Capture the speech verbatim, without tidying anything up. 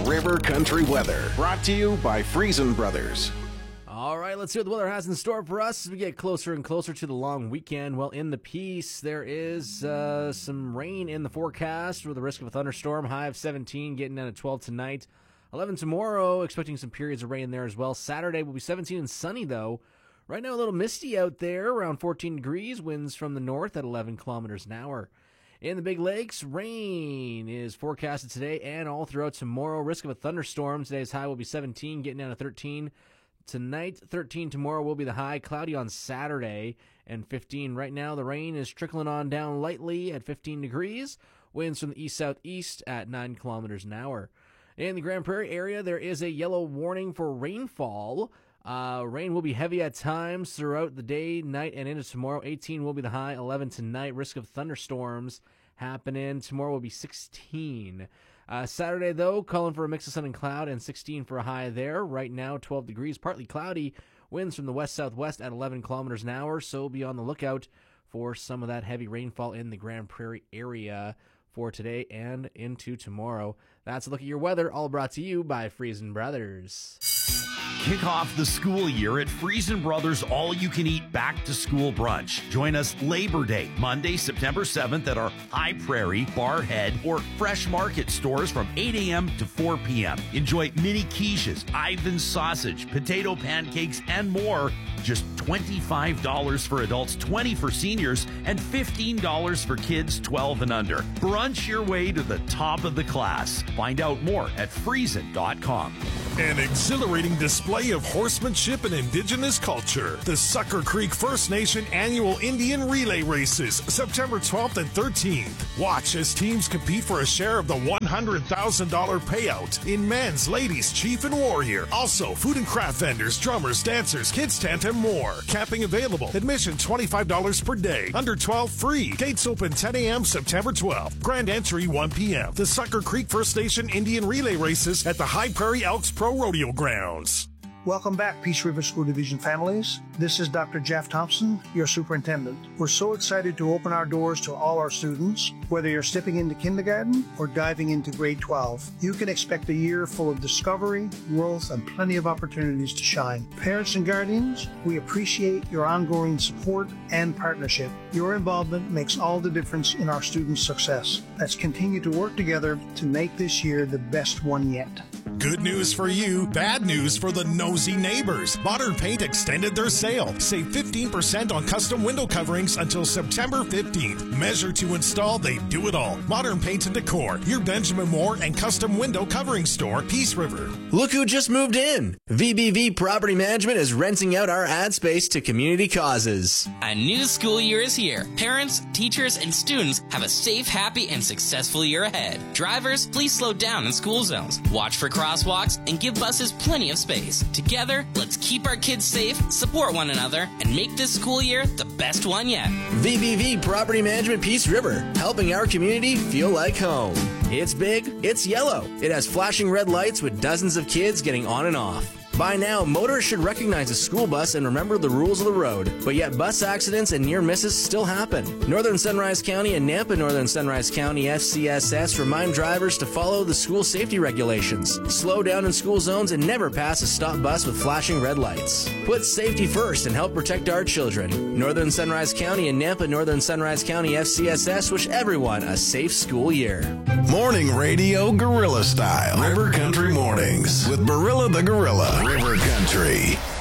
River Country weather. Brought to you by Friesen Brothers. All right, let's see what the weather has in store for us as we get closer and closer to the long weekend. Well, in the piece, there is uh, some rain in the forecast with the risk of a thunderstorm. High of seventeen, getting down to twelve tonight. eleven tomorrow, expecting some periods of rain there as well. Saturday will be seventeen and sunny, though. Right now, a little misty out there, around fourteen degrees. Winds from the north at eleven kilometers an hour. In the Big Lakes, rain is forecasted today and all throughout tomorrow. Risk of a thunderstorm. Today's high will be seventeen, getting down to thirteen. Tonight, thirteen. Tomorrow will be the high. Cloudy on Saturday and fifteen. Right now, the rain is trickling on down lightly at fifteen degrees. Winds from the east-southeast at nine kilometers an hour. In the Grand Prairie area, there is a yellow warning for rainfall. Uh, rain will be heavy at times throughout the day, night, and into tomorrow. eighteen will be the high. eleven tonight. Risk of thunderstorms happening. Tomorrow will be sixteen. Uh, Saturday, though, calling for a mix of sun and cloud, and sixteen for a high there. Right now, twelve degrees, partly cloudy. Winds from the west-southwest at eleven kilometers an hour, so be on the lookout for some of that heavy rainfall in the Grand Prairie area for today and into tomorrow. That's a look at your weather, all brought to you by Friesen Brothers. Kick off the school year at Friesen Brothers All-You-Can-Eat Back-to-School Brunch. Join us Labor Day, Monday, September seventh at our High Prairie, Barhead, or Fresh Market stores from eight a.m. to four p.m. Enjoy mini quiches, Ivan's sausage, potato pancakes, and more. Just twenty-five dollars for adults, twenty dollars for seniors, and fifteen dollars for kids twelve and under. Brunch your way to the top of the class. Find out more at friesen dot com. An exhilarating display of horsemanship and indigenous culture. The Sucker Creek First Nation Annual Indian Relay Races, September twelfth and thirteenth. Watch as teams compete for a share of the one hundred thousand dollars payout in men's, ladies, chief, and warrior. Also, food and craft vendors, drummers, dancers, kids tent, and more. Camping available. Admission twenty-five dollars per day. Under twelve free. Gates open ten a.m. September twelfth. Grand entry one p.m. The Sucker Creek First Nation Indian Relay Races at the High Prairie Elks Pro Rodeo Grounds. Welcome back, Peace River School Division families. This is Doctor Jeff Thompson, your superintendent. We're so excited to open our doors to all our students. Whether you're stepping into kindergarten or diving into grade twelve, you can expect a year full of discovery, growth, and plenty of opportunities to shine. Parents and guardians, we appreciate your ongoing support and partnership. Your involvement makes all the difference in our students' success. Let's continue to work together to make this year the best one yet. Good news for you, bad news for the nosy neighbors. Modern Paint extended their sale. Save fifteen percent on custom window coverings until September fifteenth. Measure to install, they do it all. Modern Paint and Decor, your Benjamin Moore and custom window covering store, Peace River. Look who just moved in. V B V Property Management is renting out our ad space to community causes. A new school year is here. Parents, teachers, and students have a safe, happy, and successful year ahead. Drivers, please slow down in school zones. Watch for crosswalks and give buses plenty of space. Together, let's keep our kids safe, support one another, and make this school year the best one yet. V B V Property Management Peace River, helping our community feel like home. It's big, it's yellow. It has flashing red lights with dozens of kids getting on and off. By now, motorists should recognize a school bus and remember the rules of the road, but yet bus accidents and near misses still happen. Northern Sunrise County and Nampa Northern Sunrise County F C S S remind drivers to follow the school safety regulations, slow down in school zones, and never pass a stop bus with flashing red lights. Put safety first and help protect our children. Northern Sunrise County and Nampa Northern Sunrise County F C S S wish everyone a safe school year. Morning radio gorilla style. River Country Mornings with Barilla the Gorilla. River Country.